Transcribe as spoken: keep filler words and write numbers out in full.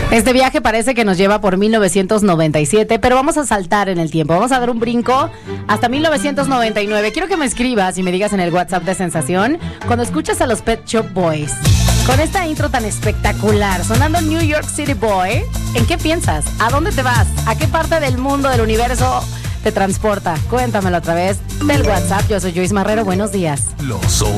Este viaje parece que nos lleva por mil novecientos noventa y siete, pero vamos a saltar en el tiempo. Vamos a dar un brinco hasta mil novecientos noventa y nueve. Quiero que me escribas y me digas en el WhatsApp de Sensación cuando escuchas a los Pet Shop Boys. Con esta intro tan espectacular, sonando New York City Boy, ¿en qué piensas? ¿A dónde te vas? ¿A qué parte del mundo, del universo te transporta? Cuéntamelo a través del WhatsApp. Yo soy Joyce Marrero. Buenos días. Los